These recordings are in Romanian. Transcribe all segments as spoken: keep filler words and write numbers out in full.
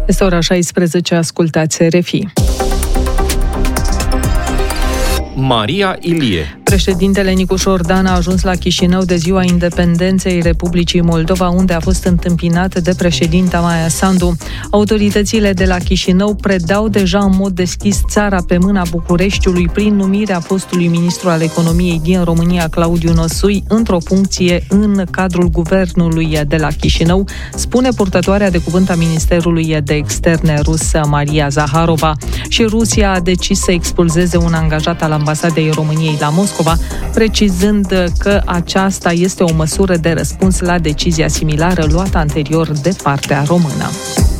Este ora șaisprezece, ascultați R F I. Maria Ilie. Președintele Nicușor Dan a ajuns la Chișinău de ziua independenței Republicii Moldova, unde a fost întâmpinat de președinta Maia Sandu. Autoritățile de la Chișinău predau deja în mod deschis țara pe mâna Bucureștiului prin numirea fostului ministru al economiei din România, Claudiu Năsui, într-o funcție în cadrul guvernului de la Chișinău, spune purtătoarea de cuvânt a Ministerului de Externe rus, Maria Zaharova. Și Rusia a decis să expulzeze un angajat al ambasadei României la Moscova, precizând că aceasta este o măsură de răspuns la decizia similară luată anterior de partea română.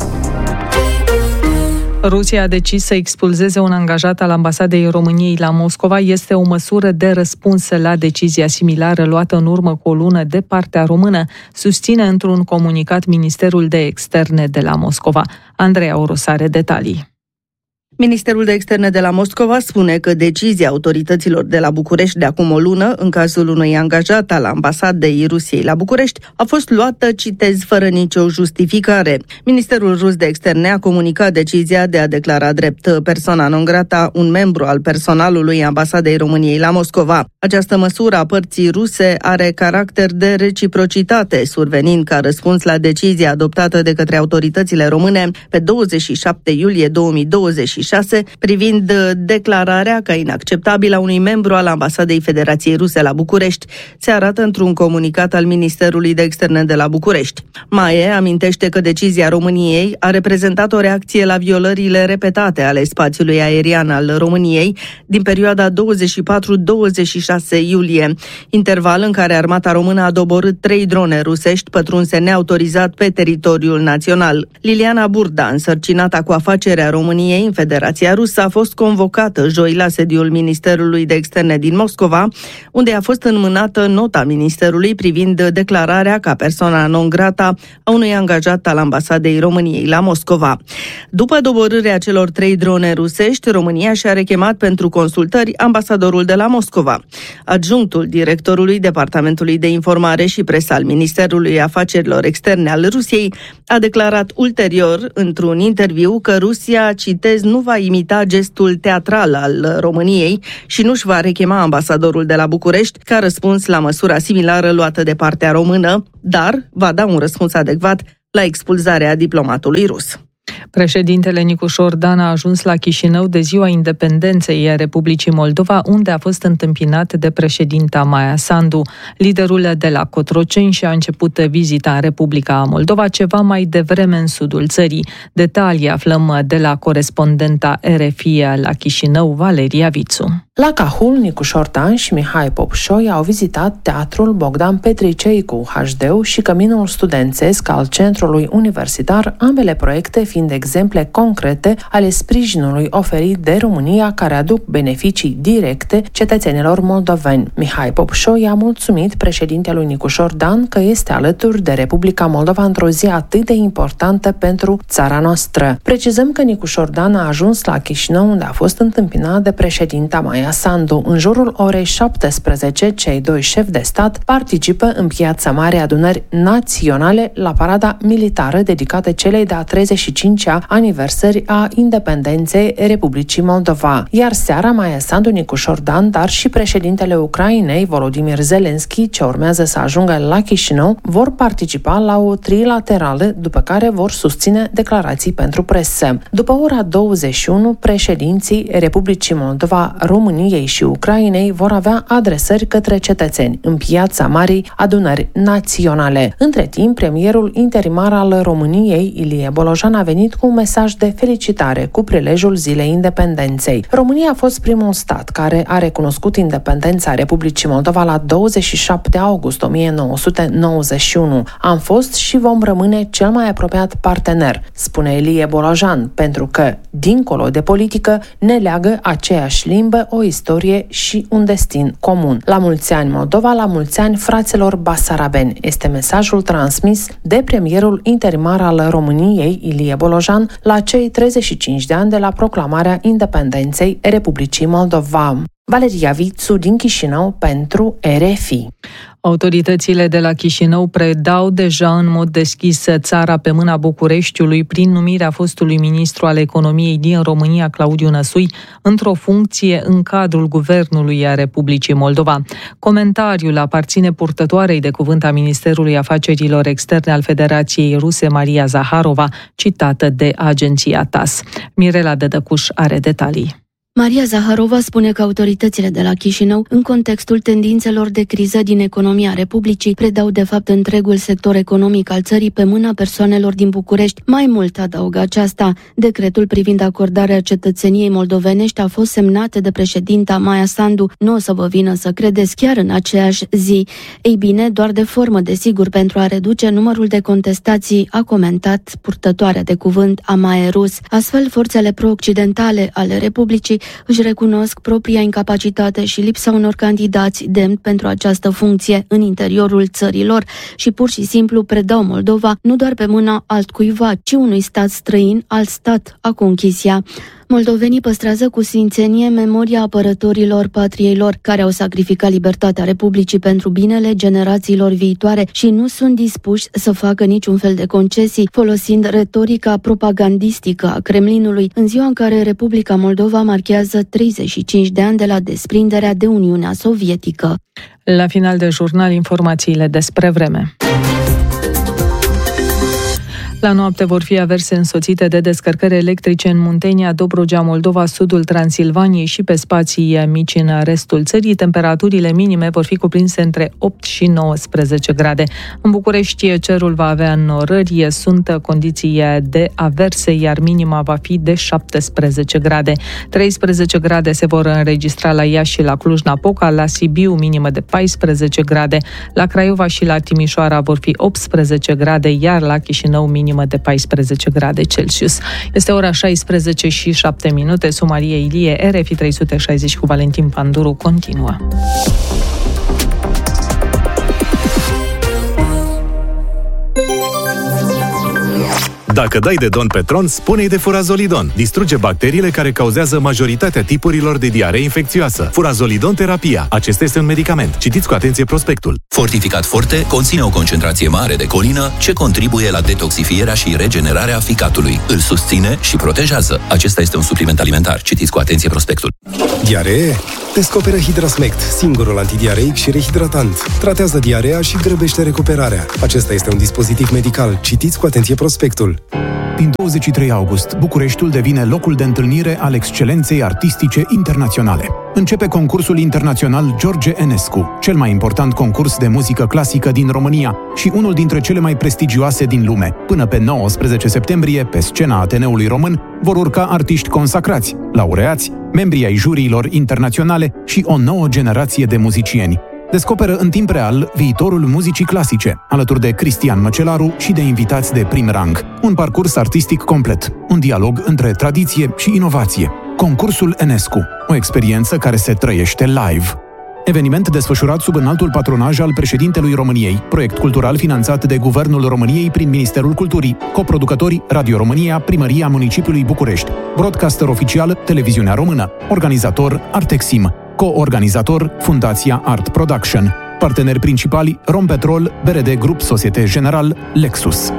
Rusia a decis să expulzeze un angajat al ambasadei României la Moscova. Este o măsură de răspuns la decizia similară luată în urmă cu o lună de partea română, susține într-un comunicat Ministerul de Externe de la Moscova. Andreea Oros are detalii. Ministerul de Externe de la Moscova spune că decizia autorităților de la București de acum o lună, în cazul unui angajat al ambasadei Rusiei la București, a fost luată, citez, fără nicio justificare. Ministerul rus de Externe a comunicat decizia de a declara drept persona non grata un membru al personalului ambasadei României la Moscova. Această măsură a părții ruse are caracter de reciprocitate, survenind ca răspuns la decizia adoptată de către autoritățile române pe douăzeci și șapte iulie două mii douăzeci și șase privind declararea ca inacceptabilă a unui membru al Ambasadei Federației Ruse la București, se arată într-un comunicat al Ministerului de Externe de la București. Maie amintește că decizia României a reprezentat o reacție la violările repetate ale spațiului aerian al României din perioada douăzeci și patru douăzeci și șase iulie, interval în care armata română a doborât trei drone rusești pătrunse neautorizat pe teritoriul național. Liliana Burda, însărcinată cu afacerea României în Federația Rusă, a fost convocată joi la sediul Ministerului de Externe din Moscova, unde a fost înmânată nota Ministerului privind declararea ca persona non grata a unui angajat al ambasadei României la Moscova. După doborârea celor trei drone rusești, România și-a rechemat pentru consultări ambasadorul de la Moscova. Adjunctul directorului Departamentului de Informare și Presă al Ministerului Afacerilor Externe al Rusiei a declarat ulterior, într-un interviu, că Rusia, citez, nu va imita gestul teatral al României și nu-și va rechema ambasadorul de la București ca răspuns la măsura similară luată de partea română, dar va da un răspuns adecvat la expulzarea diplomatului rus. Președintele Nicușor Dan a ajuns la Chișinău de ziua independenței Republicii Moldova, unde a fost întâmpinat de președinta Maia Sandu. Liderul de la Cotroceni și-a început vizita în Republica Moldova ceva mai devreme în sudul țării. Detalii aflăm de la corespondenta R F I la Chișinău, Valeria Vițu. La Cahul, Nicușor Dan și Mihai Popșoi au vizitat Teatrul Bogdan Petricei cu H D și Căminul Studențesc al Centrului Universitar, ambele proiecte fiind exemple concrete ale sprijinului oferit de România care aduc beneficii directe cetățenilor moldoveni. Mihai Popșoi a mulțumit președintelui Nicușor Dan că este alături de Republica Moldova într-o zi atât de importantă pentru țara noastră. Precizăm că Nicușor Dan a ajuns la Chișinău, unde a fost întâmpinat de președinta Maia Sandu. În jurul orei șaptesprezece, cei doi șefi de stat participă în Piața Mare Adunări Naționale la parada militară dedicată celei de-a treizeci și cincea aniversări a independenței Republicii Moldova. Iar seara, Maia Sandu, Nicușor Dan, dar și președintele Ucrainei, Volodymyr Zelensky, ce urmează să ajungă la Chișinău, vor participa la o trilaterală, după care vor susține declarații pentru presă. După ora douăzeci și unu, președinții Republicii Moldova, României și Ucrainei vor avea adresări către cetățeni în Piața Marii Adunări Naționale. Între timp, premierul interimar al României, Ilie Bolojan, a venit cu un mesaj de felicitare cu prilejul Zilei Independenței. România a fost primul stat care a recunoscut independența Republicii Moldova la douăzeci și șapte august o mie nouă sute nouăzeci și unu. Am fost și vom rămâne cel mai apropiat partener, spune Ilie Bolojan, pentru că, dincolo de politică, ne leagă aceeași limbă, o istorie și un destin comun. La mulți ani Moldova, la mulți ani fraților basarabeni, este mesajul transmis de premierul interimar al României, Ilie Bolojan, la cei treizeci și cinci de ani de la proclamarea independenței Republicii Moldova. Valeria Vițu din Chișinău pentru R F I. Autoritățile de la Chișinău predau deja în mod deschis țara pe mâna Bucureștiului prin numirea fostului ministru al economiei din România, Claudiu Năsui, într-o funcție în cadrul Guvernului a Republicii Moldova. Comentariul aparține purtătoarei de cuvânt a Ministerului Afacerilor Externe al Federației Ruse, Maria Zaharova, citată de agenția T A S. Mirela Dădăcuș are detalii. Maria Zaharova spune că autoritățile de la Chișinău, în contextul tendințelor de criză din economia Republicii, predau de fapt întregul sector economic al țării pe mâna persoanelor din București. Mai mult adaugă aceasta, decretul privind acordarea cetățeniei moldovenești a fost semnat de președinta Maia Sandu. Nu o să vă vină să credeți, chiar în aceeași zi. Ei bine, doar de formă, desigur, pentru a reduce numărul de contestații, a comentat purtătoarea de cuvânt a Maia Rus. Astfel, forțele pro-occidentale ale Republicii își recunosc propria incapacitate și lipsa unor candidați demni pentru această funcție în interiorul țărilor și pur și simplu predau Moldova nu doar pe mâna altcuiva, ci unui stat străin, alt stat a conchis ea. Moldovenii păstrează cu sfințenie memoria apărătorilor patriei lor, care au sacrificat libertatea Republicii pentru binele generațiilor viitoare și nu sunt dispuși să facă niciun fel de concesii, folosind retorica propagandistică a Kremlinului în ziua în care Republica Moldova marchează treizeci și cinci de ani de la desprinderea de Uniunea Sovietică. La final de jurnal, informațiile despre vreme. La noapte vor fi averse însoțite de descărcări electrice în Muntenia, Dobrogea, Moldova, sudul Transilvaniei și pe spații mici în restul țării. Temperaturile minime vor fi cuprinse între opt și nouăsprezece grade. În București cerul va avea înnorări, sunt condiții de averse, iar minima va fi de șaptesprezece grade. treisprezece grade se vor înregistra la Iași și la Cluj-Napoca, la Sibiu minimă de paisprezece grade, la Craiova și la Timișoara vor fi optsprezece grade, iar la Chișinău minimă de paisprezece grade Celsius. Este ora șaisprezece și șapte minute. Sumarie Ilie, R F I trei sute șaizeci cu Valentin Panduru continuă. Dacă dai de Don Petron, spune-i de Furazolidon. Distruge bacteriile care cauzează majoritatea tipurilor de diaree infecțioasă. Furazolidon terapia. Acesta este un medicament. Citiți cu atenție prospectul. Fortificat Forte conține o concentrație mare de colină ce contribuie la detoxifierea și regenerarea ficatului. Îl susține și protejează. Acesta este un supliment alimentar. Citiți cu atenție prospectul. Diaree? Descoperă Hidrasmect, singurul antidiareic și rehidratant. Tratează diarea și grăbește recuperarea. Acesta este un dispozitiv medical. Citiți cu atenție prospectul. Din douăzeci și trei august, Bucureștiul devine locul de întâlnire al excelenței artistice internaționale. Începe concursul internațional George Enescu, cel mai important concurs de muzică clasică din România și unul dintre cele mai prestigioase din lume. Până pe nouăsprezece septembrie, pe scena Ateneului Român, vor urca artiști consacrați, laureați, membrii ai juriilor internaționale și o nouă generație de muzicieni. Descoperă în timp real viitorul muzicii clasice, alături de Cristian Măcelaru și de invitați de prim rang. Un parcurs artistic complet, un dialog între tradiție și inovație. Concursul Enescu, o experiență care se trăiește live. Eveniment desfășurat sub înaltul patronaj al președintelui României, proiect cultural finanțat de Guvernul României prin Ministerul Culturii, coproducători Radio România, Primăria Municipiului București, broadcaster oficial Televiziunea Română, organizator Artexim, co-organizator Fundația Art Production, parteneri principali Rompetrol, B R D Grup Societe General, Lexus.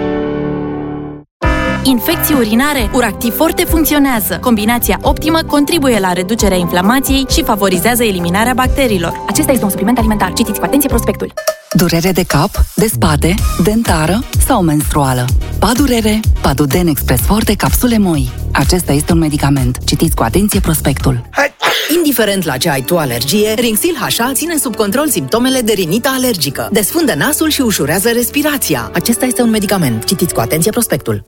Infecții urinare, Uractiv Forte funcționează. Combinația optimă contribuie la reducerea inflamației și favorizează eliminarea bacteriilor. Acesta este un supliment alimentar. Citiți cu atenție prospectul. Durere de cap, de spate, dentară sau menstruală. Padurere, Paduden Express Forte Capsule Moi. Acesta este un medicament. Citiți cu atenție prospectul. Indiferent la ce ai tu alergie, Rinxil H A ține sub control simptomele de rinită alergică. Desfundă nasul și ușurează respirația. Acesta este un medicament. Citiți cu atenție prospectul.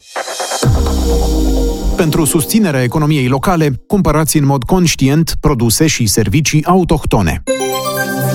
Pentru susținerea economiei locale, cumpărați în mod conștient produse și servicii autohtone.